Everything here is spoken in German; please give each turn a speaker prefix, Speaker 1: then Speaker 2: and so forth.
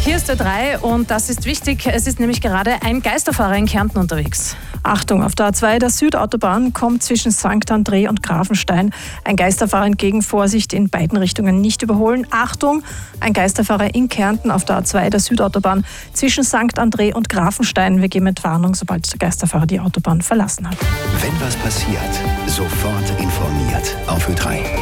Speaker 1: hier ist Ö3 und das ist wichtig. Es ist nämlich gerade ein Geisterfahrer in Kärnten unterwegs.
Speaker 2: Achtung, auf der A2 der Südautobahn kommt zwischen St. André und Grafenstein ein Geisterfahrer entgegen. Vorsicht, in beiden Richtungen nicht überholen. Achtung, ein Geisterfahrer in Kärnten auf der A2 der Südautobahn zwischen St. André und Grafenstein. Wir geben mit Warnung, sobald der Geisterfahrer die Autobahn verlassen hat.
Speaker 3: Wenn was passiert, sofort informiert auf Ö3.